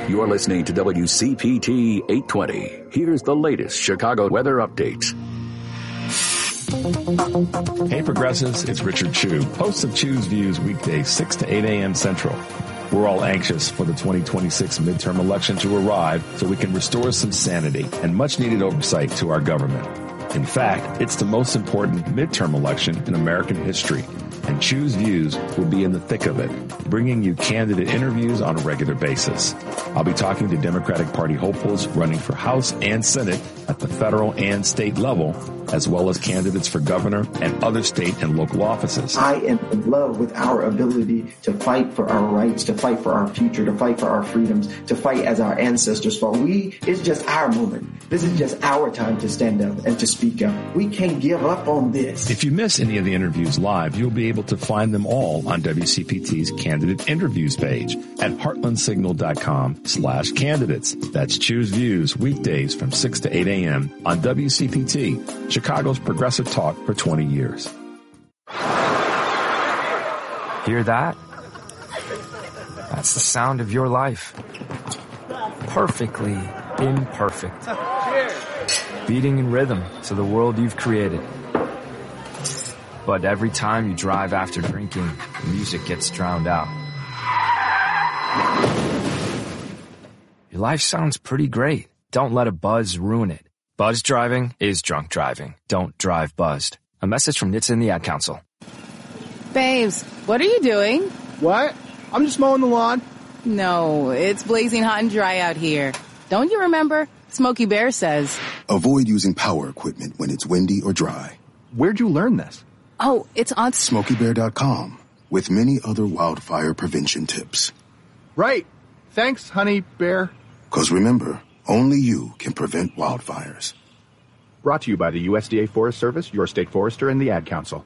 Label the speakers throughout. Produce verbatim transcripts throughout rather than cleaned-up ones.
Speaker 1: You're listening to W C P T eight twenty. Here's the latest Chicago weather updates.
Speaker 2: Hey progressives, it's Richard Chu, host of Chu's Views weekdays six to eight a.m. Central. We're all anxious for the twenty twenty-six midterm election to arrive so we can restore some sanity and much needed oversight to our government. In fact, it's the most important midterm election in American history, and Chu's Views will be in the thick of it, bringing you candidate interviews on a regular basis. I'll be talking to Democratic Party hopefuls running for House and Senate at the federal and state level, as well as candidates for governor and other state and local offices.
Speaker 3: I am in love with our ability to fight for our rights, to fight for our future, to fight for our freedoms, to fight as our ancestors fought. We, it's just our moment. This is just our time to stand up and to speak up. We can't give up on this.
Speaker 2: If you miss any of the interviews live, you'll be able to find them all on W C P T's candidate interviews page at heartlandsignal.com slash candidates. That's Choose Views weekdays from six to eight a.m. on W C P T, Chicago's progressive talk for twenty years.
Speaker 4: Hear that? That's the sound of your life. Perfectly imperfect. Beating in rhythm to the world you've created. But every time you drive after drinking, the music gets drowned out. Your life sounds pretty great. Don't let a buzz ruin it. Buzz driving is drunk driving. Don't drive buzzed. A message from N H T S and the Ad Council.
Speaker 5: Babes, what are you doing?
Speaker 6: What? I'm just mowing the lawn.
Speaker 5: No, it's blazing hot and dry out here. Don't you remember? Smokey Bear says.
Speaker 7: Avoid using power equipment when it's windy or dry.
Speaker 6: Where'd you learn this?
Speaker 5: Oh, it's on
Speaker 7: Smokey Bear dot com with many other wildfire prevention tips.
Speaker 6: Right. Thanks, honey bear.
Speaker 7: 'Cause remember, only you can prevent wildfires.
Speaker 6: Brought to you by the U S D A Forest Service, your state forester, and the Ad Council.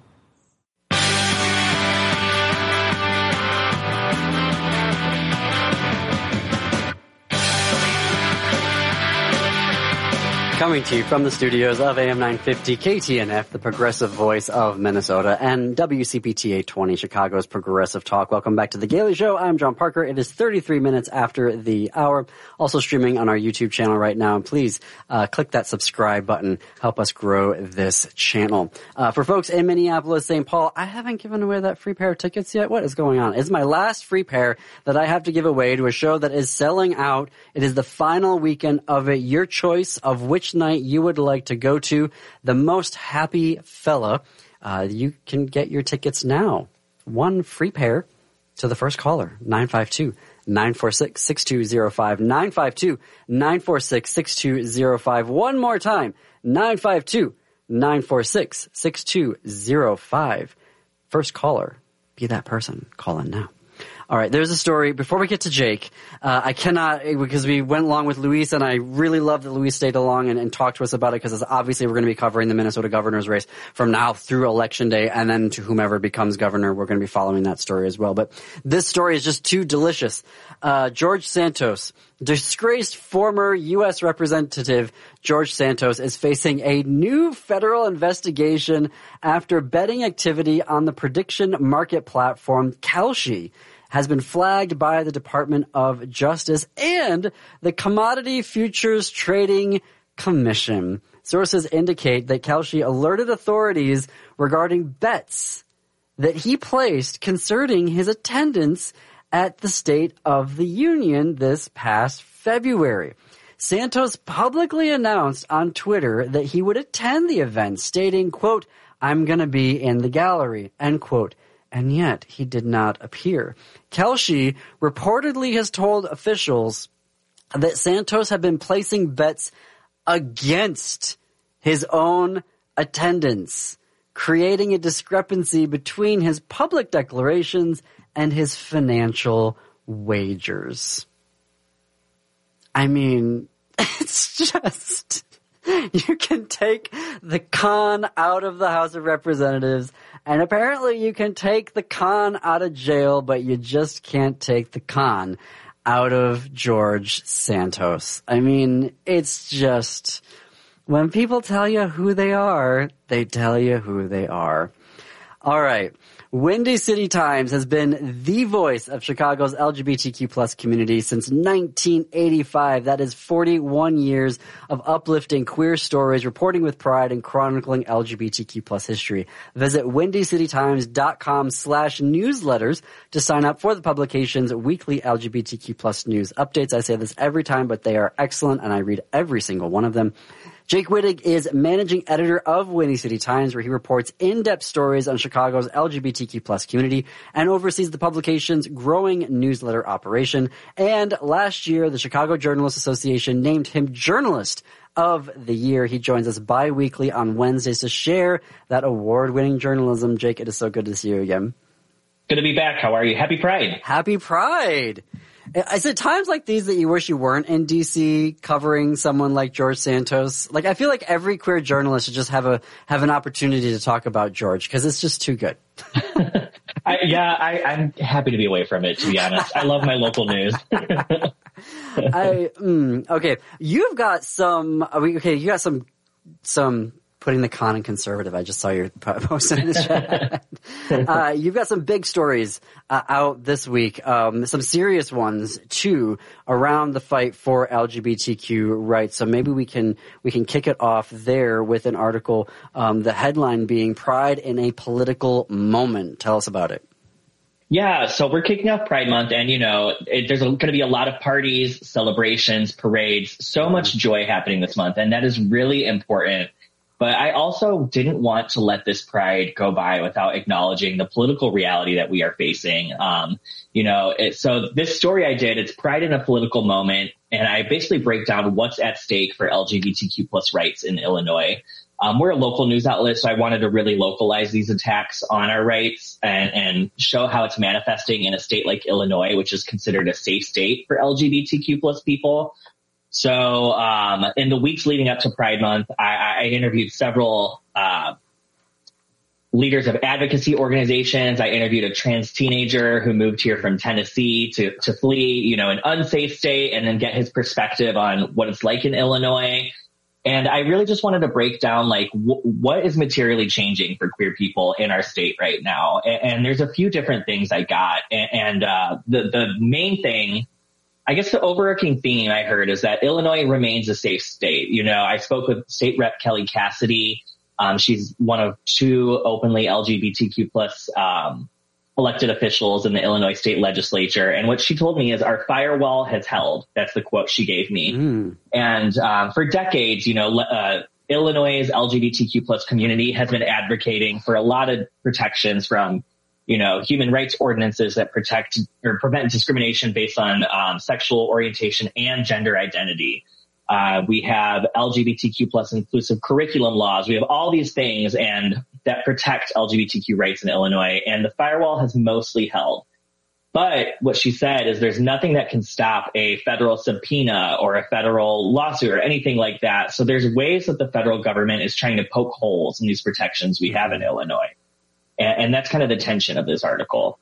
Speaker 8: Coming to you from the studios of A M nine fifty K T N F, the progressive voice of Minnesota, and W C P T eight twenty, Chicago's progressive talk. Welcome back to The Gailey Show. I'm John Parker. It is thirty-three minutes after the hour. Also streaming on our YouTube channel right now. And please uh, click that subscribe button. Help us grow this channel. Uh, for folks in Minneapolis, Saint Paul, I haven't given away that free pair of tickets yet. What is going on? It's my last free pair that I have to give away to a show that is selling out. It is the final weekend of it. Your choice of which night you would like to go to. The Most Happy Fella. Uh, you can get your tickets now. One free pair to the first caller. nine five two, nine four six, six two zero five. nine five two, nine four six, six two zero five. One more time. nine five two, nine four six, six two zero five. First caller. Be that person. Call in now. All right, there's a story. Before we get to Jake, uh, I cannot, because we went along with Luis, and I really love that Luis stayed along and, and talked to us about it, because obviously we're going to be covering the Minnesota governor's race from now through Election Day, and then to whomever becomes governor, we're going to be following that story as well. But this story is just too delicious. Uh, George Santos, disgraced former U S Representative George Santos, is facing a new federal investigation after betting activity on the prediction market platform Kalshi has been flagged by the Department of Justice and the Commodity Futures Trading Commission. Sources indicate that Kalshi alerted authorities regarding bets that he placed concerning his attendance at the State of the Union this past February. Santos publicly announced on Twitter that he would attend the event, stating, quote, "I'm going to be in the gallery," end quote. And yet he did not appear. Kalshi reportedly has told officials that Santos had been placing bets against his own attendance, creating a discrepancy between his public declarations and his financial wagers. I mean, it's just, you can take the con out of the House of Representatives, and apparently you can take the con out of jail, but you just can't take the con out of George Santos. I mean, it's just, when people tell you who they are, they tell you who they are. All right. Windy City Times has been the voice of Chicago's L G B T Q plus community since nineteen eighty-five. That is forty-one years of uplifting queer stories, reporting with pride, and chronicling L G B T Q plus history. Visit windy city times dot com slash newsletters to sign up for the publication's weekly L G B T Q plus news updates. I say this every time, but they are excellent, and I read every single one of them. Jake Wittig is managing editor of Windy City Times, where he reports in-depth stories on Chicago's L G B T Q plus community and oversees the publication's growing newsletter operation. And last year, the Chicago Journalists Association named him Journalist of the Year. He joins us bi-weekly on Wednesdays to share that award-winning journalism. Jake, it is so good to see you again.
Speaker 9: Good to be back. How are you? Happy Pride.
Speaker 8: Happy Pride. Is it times like these that you wish you weren't in D C covering someone like George Santos? Like, I feel like every queer journalist should just have a have an opportunity to talk about George, because it's just too good.
Speaker 9: I, yeah, I, I'm happy to be away from it, to be honest. I love my local news.
Speaker 8: I mm, okay, you've got some. Okay, you got some some. Putting the con in conservative. I just saw your post in the chat. uh, you've got some big stories uh, out this week, um, some serious ones too, around the fight for L G B T Q rights. So maybe we can we can kick it off there with an article. Um, the headline being "Pride in a Political Moment." Tell us about it.
Speaker 9: Yeah, so we're kicking off Pride Month, and you know, it, there's going to be a lot of parties, celebrations, parades, so much joy happening this month, and that is really important. But I also didn't want to let this Pride go by without acknowledging the political reality that we are facing. Um, you know, it, so this story I did, it's Pride in a Political Moment, and I basically break down what's at stake for L G B T Q plus rights in Illinois. Um, we're a local news outlet, so I wanted to really localize these attacks on our rights and, and show how it's manifesting in a state like Illinois, which is considered a safe state for L G B T Q plus people. So um, in the weeks leading up to Pride Month, I, I interviewed several uh, leaders of advocacy organizations. I interviewed a trans teenager who moved here from Tennessee to, to flee, you know, an unsafe state and then get his perspective on what it's like in Illinois. And I really just wanted to break down, like, w- what is materially changing for queer people in our state right now. And, and there's a few different things I got. And, and uh, the, the main thing, I guess the overarching theme I heard is that Illinois remains a safe state. You know, I spoke with State Rep Kelly Cassidy. Um, she's one of two openly L G B T Q plus um, elected officials in the Illinois state legislature. And what she told me is our firewall has held. That's the quote she gave me. Mm. And um, for decades, you know, uh, Illinois' L G B T Q plus community has been advocating for a lot of protections from, you know, human rights ordinances that protect or prevent discrimination based on um, sexual orientation and gender identity. Uh, we have L G B T Q plus inclusive curriculum laws. We have all these things and that protect L G B T Q rights in Illinois, and the firewall has mostly held. But what she said is there's nothing that can stop a federal subpoena or a federal lawsuit or anything like that. So there's ways that the federal government is trying to poke holes in these protections we have in Illinois. And, and that's kind of the tension of this article.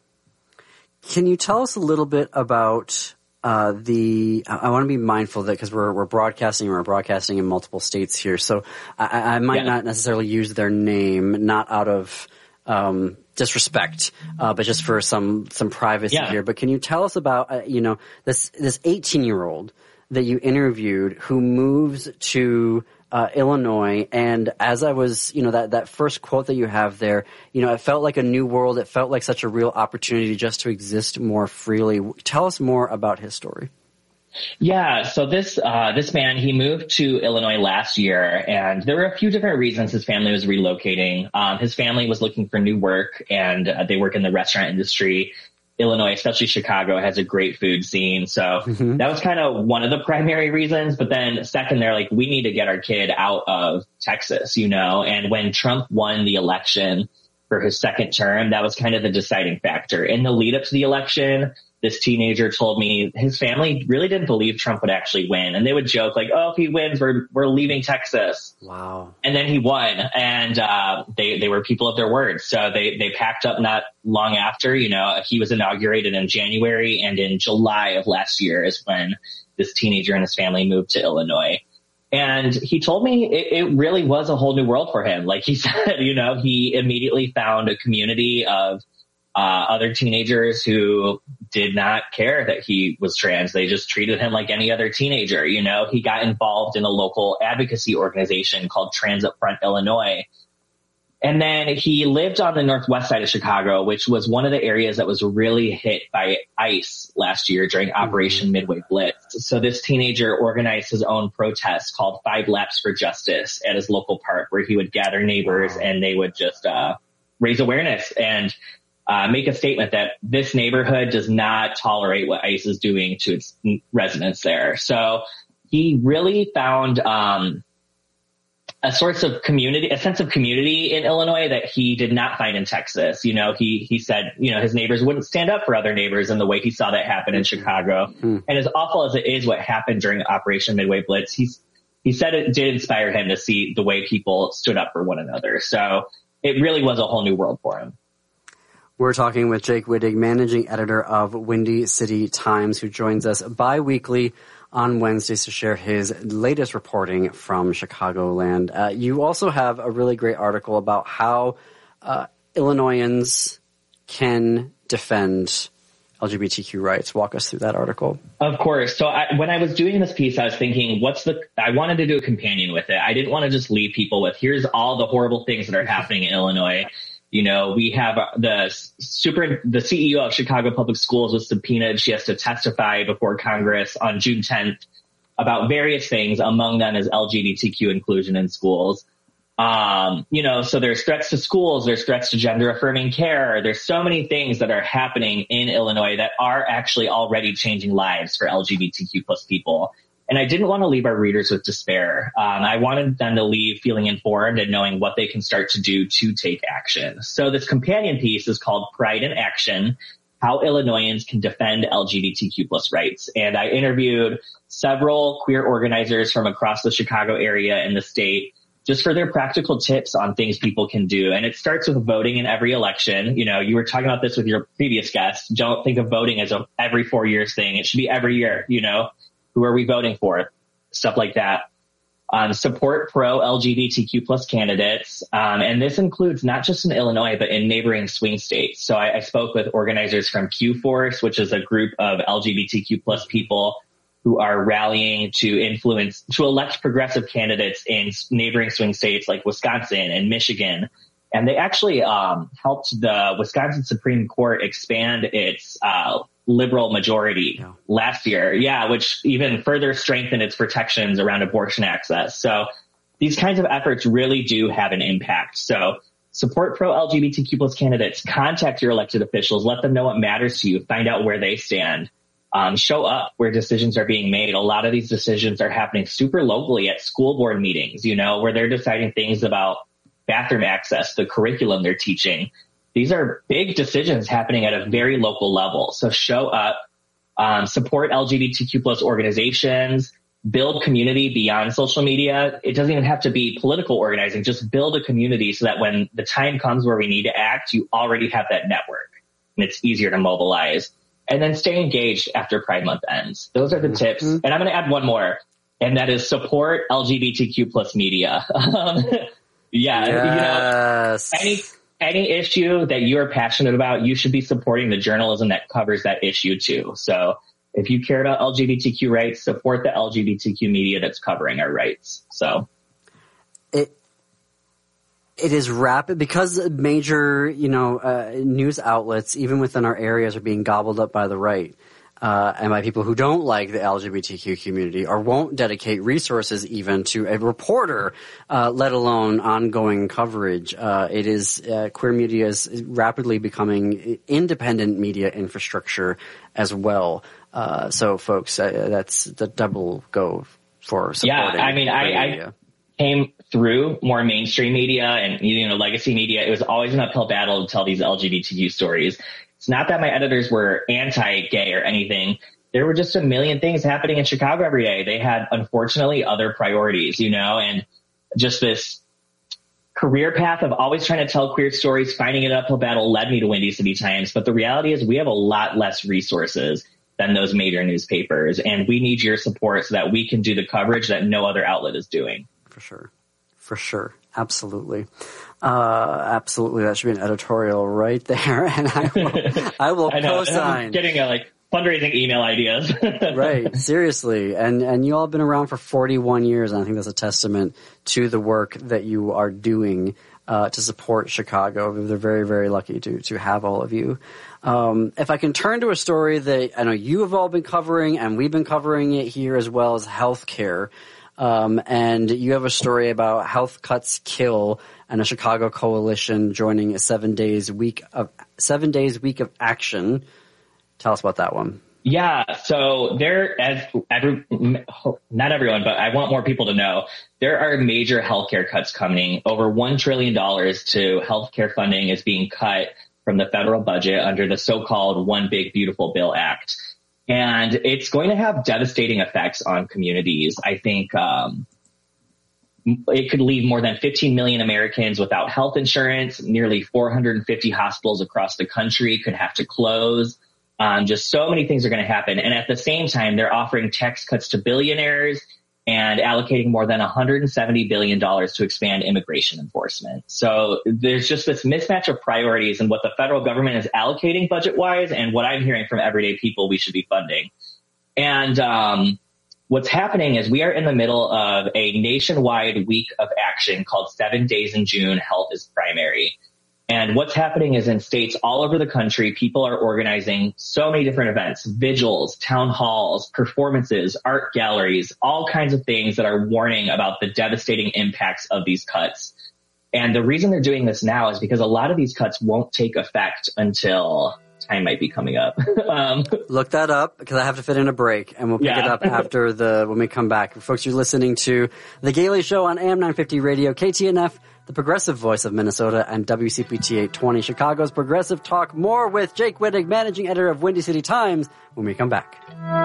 Speaker 8: Can you tell us a little bit about uh, the, I, I want to be mindful of that because we're, we're broadcasting, we're broadcasting in multiple states here. So I, I might yeah. not necessarily use their name, not out of um, disrespect, uh, but just for some, some privacy yeah. here. But can you tell us about, uh, you know, this, this eighteen year old that you interviewed who moves to Uh, Illinois, and as I was, you know, that, that first quote that you have there, you know, it felt like a new world. It felt like such a real opportunity just to exist more freely. Tell us more about his story.
Speaker 9: Yeah, so this uh, this man, he moved to Illinois last year, and there were a few different reasons his family was relocating. Um, his family was looking for new work, and uh, they work in the restaurant industry. Illinois, especially Chicago, has a great food scene. So mm-hmm. that was kind of one of the primary reasons. But then second, they're like, we need to get our kid out of Texas, you know, and when Trump won the election for his second term, that was kind of the deciding factor. In the lead up to the election, this teenager told me his family really didn't believe Trump would actually win. And they would joke like, oh, if he wins, we're, we're leaving Texas.
Speaker 8: Wow.
Speaker 9: And then he won, and, uh, they, they were people of their word. So they, they packed up not long after. You know, he was inaugurated in January, and in July of last year is when this teenager and his family moved to Illinois. And he told me it, it really was a whole new world for him. Like he said, you know, he immediately found a community of uh, other teenagers who did not care that he was trans. They just treated him like any other teenager. You know, he got involved in a local advocacy organization called Transit Front Illinois. And then he lived on the northwest side of Chicago, which was one of the areas that was really hit by ICE last year during Operation Midway Blitz. So this teenager organized his own protest called Five Laps for Justice at his local park, where he would gather neighbors and they would just uh raise awareness and uh make a statement that this neighborhood does not tolerate what ICE is doing to its residents there. So he really found um a source of community, a sense of community in Illinois that he did not find in Texas. You know, he, he said, you know, his neighbors wouldn't stand up for other neighbors in the way he saw that happen in Chicago. Mm-hmm. And as awful as it is what happened during Operation Midway Blitz, he's, he said it did inspire him to see the way people stood up for one another. So it really was a whole new world for him.
Speaker 8: We're talking with Jake Wittig, managing editor of Windy City Times, who joins us bi-weekly on Wednesdays to share his latest reporting from Chicagoland. Uh, you also have a really great article about how uh, Illinoisans can defend L G B T Q rights. Walk us through that article.
Speaker 9: Of course. So I, when I was doing this piece, I was thinking, what's the, I wanted to do a companion with it. I didn't want to just leave people with, here's all the horrible things that are happening in Illinois. You know, we have the super, the C E O of Chicago Public Schools was subpoenaed. She has to testify before Congress on June tenth about various things. Among them is L G B T Q inclusion in schools. Um, you know, so there's threats to schools, there's threats to gender affirming care. There's so many things that are happening in Illinois that are actually already changing lives for L G B T Q plus people. And I didn't want to leave our readers with despair. Um, I wanted them to leave feeling informed and knowing what they can start to do to take action. So this companion piece is called Pride in Action, How Illinoisans Can Defend L G B T Q plus Rights. And I interviewed several queer organizers from across the Chicago area and the state just for their practical tips on things people can do. And it starts with voting in every election. You know, you were talking about this with your previous guest. Don't think of voting as a every four years thing. It should be every year, you know. Who are we voting for? Stuff like that. Um, support pro L G B T Q plus candidates. Um, and this includes not just in Illinois, but in neighboring swing states. So I, I spoke with organizers from Q Force, which is a group of L G B T Q plus people who are rallying to influence, to elect progressive candidates in neighboring swing states like Wisconsin and Michigan. And they actually um, helped the Wisconsin Supreme Court expand its uh liberal majority yeah. last year. Yeah, which even further strengthened its protections around abortion access. So these kinds of efforts really do have an impact. So support pro L G B T Q plus candidates, contact your elected officials, let them know what matters to you, find out where they stand, um, show up where decisions are being made. A lot of these decisions are happening super locally at school board meetings, you know, where they're deciding things about bathroom access, the curriculum they're teaching. These are big decisions happening at a very local level. So show up, um, support L G B T Q plus organizations, build community beyond social media. It doesn't even have to be political organizing. Just build a community so that when the time comes where we need to act, you already have that network and it's easier to mobilize. And then stay engaged after Pride Month ends. Those are the mm-hmm. tips. And I'm going to add one more, and that is support L G B T Q plus media. um, yeah,
Speaker 8: yes.
Speaker 9: you know, any Any issue that you're passionate about, you should be supporting the journalism that covers that issue too. So if you care about L G B T Q rights, support the L G B T Q media that's covering our rights. So
Speaker 8: it it is rapid because major, you know, uh, news outlets, even within our areas, are being gobbled up by the right. Uh, and by people who don't like the L G B T Q community or won't dedicate resources even to a reporter, uh, let alone ongoing coverage. Uh, it is, uh, queer media is rapidly becoming independent media infrastructure as well. Uh, so folks, uh, that's the double go for supporting.
Speaker 9: Yeah, I mean, I, I came through more mainstream media and, you know, legacy media. It was always an uphill battle to tell these L G B T Q stories. It's not that my editors were anti-gay or anything. There were just a million things happening in Chicago every day. They had, unfortunately, other priorities, you know, and just this career path of always trying to tell queer stories, finding an uphill battle led me to Windy City Times. But the reality is we have a lot less resources than those major newspapers, and we need your support so that we can do the coverage that no other outlet is doing.
Speaker 8: For sure. For sure. Absolutely. Uh, absolutely. That should be an editorial right there. And I will, I will
Speaker 9: I know,
Speaker 8: co-sign.
Speaker 9: I'm getting a, like fundraising email ideas.
Speaker 8: Right. Seriously. And, and you all have been around for forty-one years. And I think that's a testament to the work that you are doing, uh, to support Chicago. They're very, very lucky to, to have all of you. Um, if I can turn to a story that I know you have all been covering and we've been covering it here as well as healthcare. Um, and you have a story about Health Cuts Kill and a Chicago coalition joining a seven days week of seven days week of action. Tell us about that one.
Speaker 9: Yeah. So there, as every, not everyone, but I want more people to know, there are major healthcare cuts coming. Over one trillion dollars to healthcare funding is being cut from the federal budget under the so-called One Big Beautiful Bill Act. And it's going to have devastating effects on communities. I think um, it could leave more than fifteen million Americans without health insurance. Nearly four hundred fifty hospitals across the country could have to close. Um, just so many things are going to happen. And at the same time, they're offering tax cuts to billionaires and allocating more than one hundred seventy billion dollars to expand immigration enforcement. So there's just this mismatch of priorities in what the federal government is allocating budget-wise and what I'm hearing from everyday people we should be funding. And um, what's happening is we are in the middle of a nationwide week of action called Seven Days in June, Health is Primary. And what's happening is in states all over the country, people are organizing so many different events, vigils, town halls, performances, art galleries, all kinds of things that are warning about the devastating impacts of these cuts. And the reason they're doing this now is because a lot of these cuts won't take effect until time might be coming up. um,
Speaker 8: Look that up because I have to fit in a break and we'll pick
Speaker 9: yeah.
Speaker 8: it up after the, when we come back. Folks, you're listening to The Gailey Show on A M nine fifty Radio, K T N F, the progressive voice of Minnesota, and W C P T eight twenty, Chicago's Progressive Talk. More with Jake Wittig, managing editor of Windy City Times, when we come back.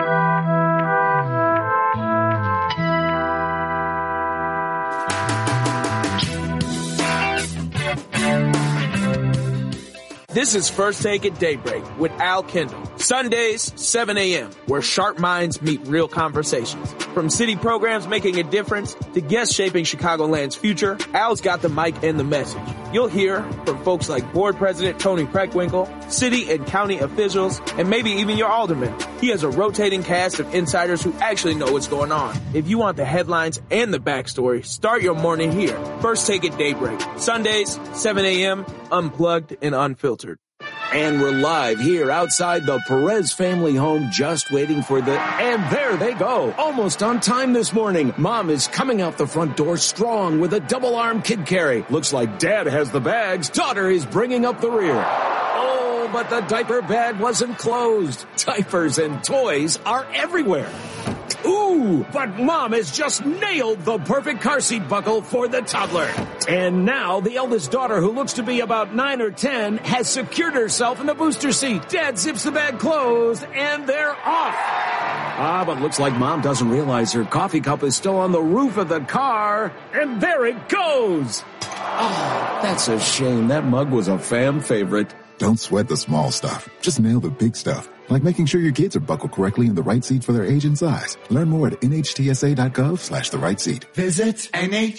Speaker 10: This is First Take at Daybreak with Al Kendall. Sundays, seven a.m., where sharp minds meet real conversations. From city programs making a difference to guests shaping Chicagoland's future, Al's got the mic and the message. You'll hear from folks like Board President Tony Preckwinkle, city and county officials, and maybe even your alderman. He has a rotating cast of insiders who actually know what's going on. If you want the headlines and the backstory, start your morning here. First Take at Daybreak. Sundays, seven a.m., unplugged and unfiltered.
Speaker 11: And we're live here outside the Perez family home, just waiting for the, and there they go, almost on time this morning. Mom is coming out the front door strong with a double-arm kid carry. Looks like Dad has the bags. Daughter is bringing up the rear. Oh, but the diaper bag wasn't closed. Diapers and toys are everywhere. Ooh, but Mom has just nailed the perfect car seat buckle for the toddler. And now the eldest daughter, who looks to be about nine or ten, has secured herself in the booster seat. Dad zips the bag closed, and they're off. Ah, but looks like Mom doesn't realize her coffee cup is still on the roof of the car. And there it goes. Oh, that's a shame. That mug was a fan favorite.
Speaker 7: Don't sweat the small stuff. Just nail the big stuff. Like making sure your kids are buckled correctly in the right seat for their age and size. Learn more at nhtsa.gov slash the right seat.
Speaker 12: Visit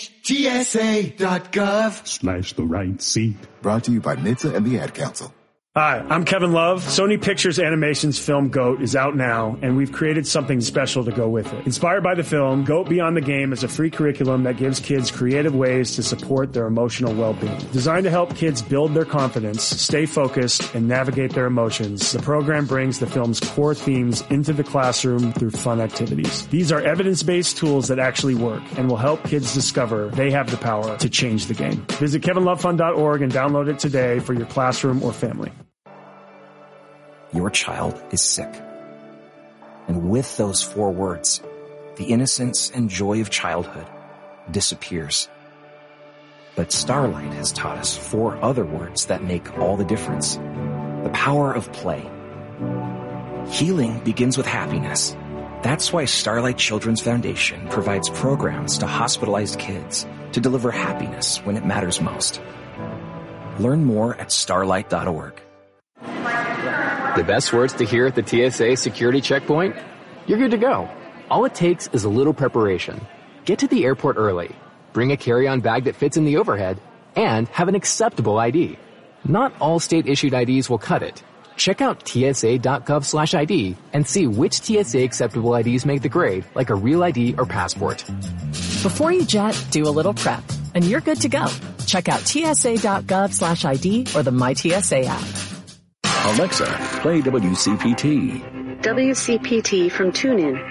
Speaker 12: nhtsa.gov
Speaker 13: slash the right seat.
Speaker 7: Brought to you by N H T S A and the Ad Council.
Speaker 13: Hi, I'm Kevin Love. Sony Pictures Animation's film GOAT is out now, and we've created something special to go with it. Inspired by the film, GOAT Beyond the Game is a free curriculum that gives kids creative ways to support their emotional well-being. Designed to help kids build their confidence, stay focused, and navigate their emotions, the program brings the film's core themes into the classroom through fun activities. These are evidence-based tools that actually work and will help kids discover they have the power to change the game. Visit kevin love fund dot org and download it today for your classroom or family.
Speaker 14: Your child is sick. And with those four words, the innocence and joy of childhood disappears. But Starlight has taught us four other words that make all the difference. The power of play. Healing begins with happiness. That's why Starlight Children's Foundation provides programs to hospitalized kids to deliver happiness when it matters most. Learn more at starlight dot org.
Speaker 15: The best words to hear at the T S A security checkpoint? You're good to go. All it takes is a little preparation. Get to the airport early. bring a carry-on bag that fits in the overhead, and have an acceptable I D. Not all state-issued I Ds will cut it. Check out T S A dot gov slash I D and see which T S A acceptable I Ds make the grade, like a real I D or passport.
Speaker 12: Before you jet, do a little prep, and you're good to go. Check out T S A dot gov slash I D or the My T S A app.
Speaker 1: Alexa, play W C P T.
Speaker 16: W C P T from TuneIn.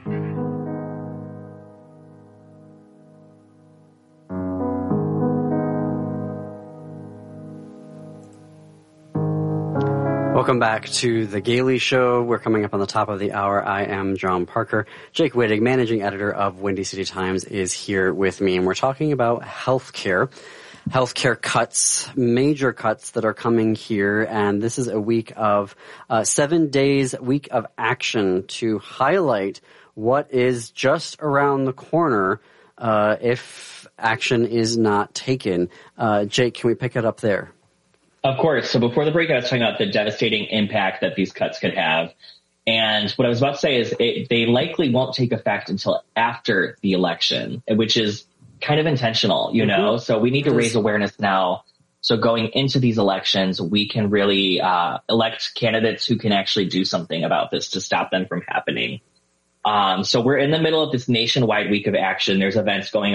Speaker 8: Welcome back to The Gailey Show. We're coming up on the top of the hour. I am John Parker. Jake Wittig, managing editor of Windy City Times, is here with me, and we're talking about healthcare. Healthcare cuts, major cuts that are coming here, and this is a week of uh, seven days, week of action to highlight what is just around the corner uh, if action is not taken. Uh, Jake, can we pick it up there?
Speaker 9: Of course. So before the break, I was talking about the devastating impact that these cuts could have. And what I was about to say is it, they likely won't take effect until after the election, which is kind of intentional, you know? Mm-hmm. So we need to raise awareness now. So going into these elections, we can really uh, elect candidates who can actually do something about this to stop them from happening. Um, so we're in the middle of this nationwide week of action. There's events going